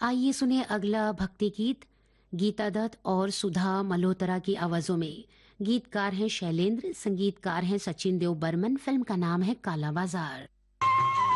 आइए सुने अगला भक्ति गीत। गीता दत्त और सुधा मल्होत्रा की आवाजों में। गीतकार हैं शैलेंद्र, संगीतकार हैं सचिन देव बर्मन। फिल्म का नाम है काला बाजार।